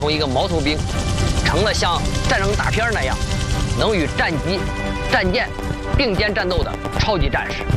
从一个毛头兵，成了像战争大片那样，能与战机、战舰并肩战斗的超级战士。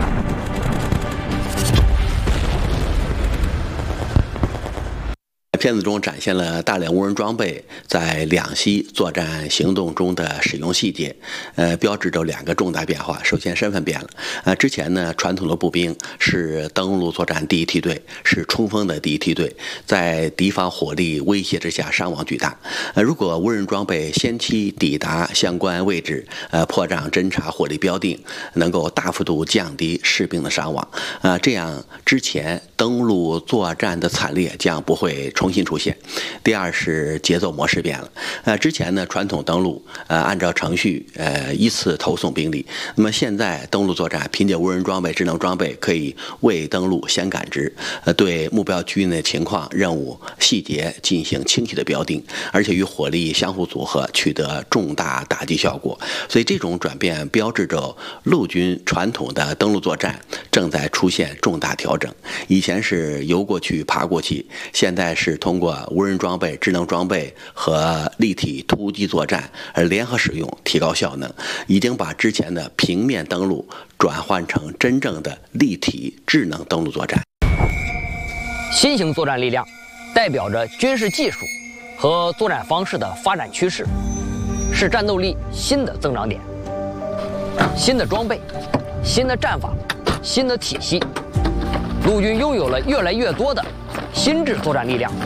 片子中展现了大量无人装备在两栖作战行动中的使用细节，标志着两个重大变化。首先，身份变了。之前呢，传统的步兵是登陆作战第一梯队，是冲锋的第一梯队，在敌方火力威胁之下伤亡巨大。如果无人装备先期抵达相关位置，破障侦察火力标定，能够大幅度降低士兵的伤亡。这样之前登陆作战的惨烈将不会重新出现。第二是节奏模式变了。之前呢，传统登陆按照程序依次投送兵力，那么现在登陆作战凭借无人装备、智能装备可以未登陆先感知，对目标区域内情况、任务细节进行清晰的标定，而且与火力相互组合，取得重大打击效果。所以这种转变标志着陆军传统的登陆作战正在出现重大调整。以前是游过去、爬过去，现在是通过无人装备、智能装备和立体突击作战而联合使用，提高效能，已经把之前的平面登陆转换成真正的立体智能登陆作战。 新型作战力量代表着军事技术和作战方式的发展趋势，是战斗力新的增长点。新的装备、新的战法、新的体系，陆军拥有了越来越多的新质作战力量。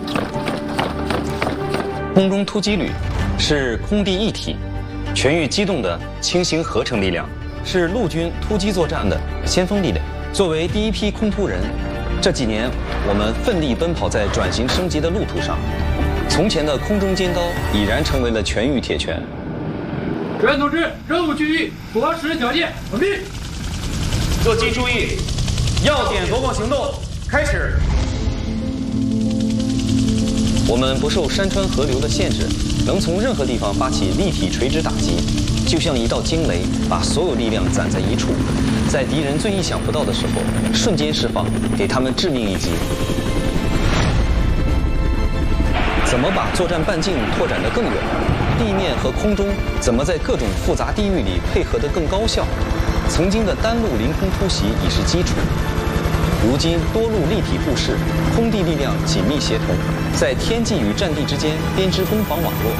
空中突击旅是空地一体、全域机动的轻型合成力量，是陆军突击作战的先锋力量。作为第一批空突人，这几年我们奋力奔跑在转型升级的路途上。从前的空中尖刀已然成为了全域铁拳。 指挥同志，任务区域着实条件完毕。 各机注意，要点夺光行动开始。 我们不受山川河流的限制，能从任何地方发起立体垂直打击，就像一道惊雷，把所有力量攒在一处，在敌人最意想不到的时候，瞬间释放，给他们致命一击。怎么把作战半径拓展得更远？地面和空中怎么在各种复杂地域里配合得更高效？曾经的单路凌空突袭已是基础，如今多路立体布势，空地力量紧密协同，在天际与战地之间编织攻防网络。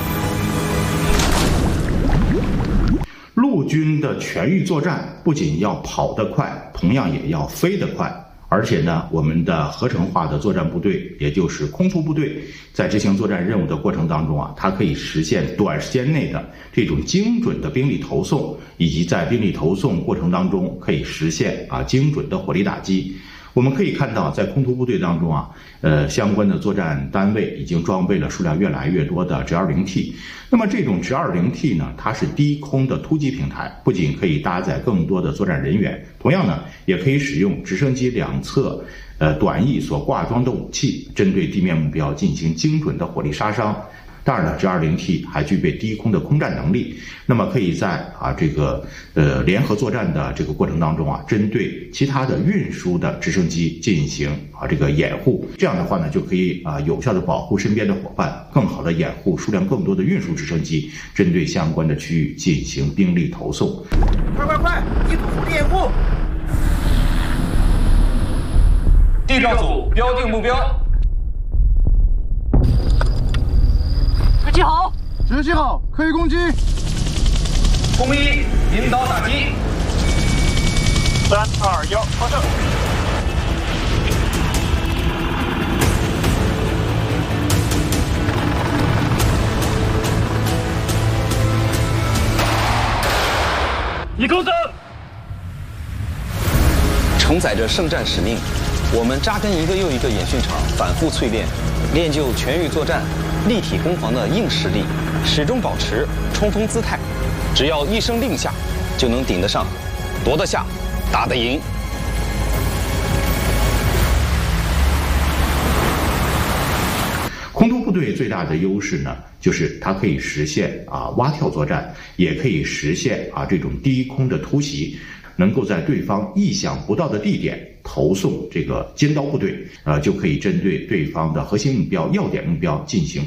陆军的全域作战不仅要跑得快，同样也要飞得快。而且呢，我们的合成化的作战部队，也就是空突部队，在执行作战任务的过程当中啊，它可以实现短时间内的这种精准的兵力投送，以及在兵力投送过程当中可以实现精准的火力打击。我们可以看到，在空突部队当中相关的作战单位已经装备了数量越来越多的 G20T。那么这种 G20T 呢，它是低空的突击平台，不仅可以搭载更多的作战人员，同样呢，也可以使用直升机两侧短翼所挂装的武器，针对地面目标进行精准的火力杀伤。当然了 ，G20T 还具备低空的空战能力，那么可以在联合作战的这个过程当中针对其他的运输的直升机进行掩护。这样的话呢，就可以有效的保护身边的伙伴，更好的掩护数量更多的运输直升机，针对相关的区域进行兵力投送。 快！一组火力掩护。地标组标定目标。 指挥好， 指挥好，可以攻击。 空一引导打击。 3、2、1，发射。 一公升。 承载着圣战使命，我们扎根一个又一个演训场，反复淬炼，练就全域作战、立体攻防的硬实力，始终保持冲锋姿态。只要一声令下，就能顶得上，夺得下，打得赢。 空突部队最大的优势呢，就是它可以实现蛙跳作战，也可以实现这种低空的突袭，能够在对方意想不到的地点投送这个尖刀部队，就可以针对对方的核心目标、要点目标进行